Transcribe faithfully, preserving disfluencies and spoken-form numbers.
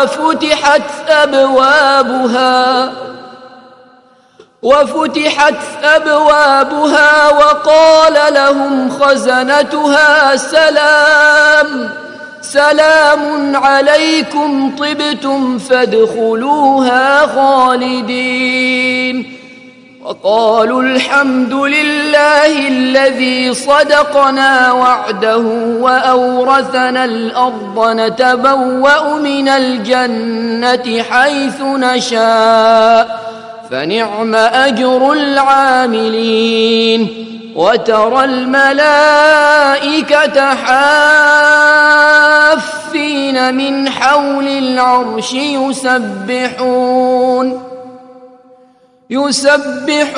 وفتحت أبوابها وفتحت أبوابها وقال لهم خزنتها سلام سلام عليكم طبتم فادخلوها خالدين وقالوا الحمد لله الذي صدقنا وعده وأورثنا الأرض نتبوأ من الجنة حيث نشاء فنعم أجر العاملين وترى الملائكة حافين من حول العرش يسبحون يسبحون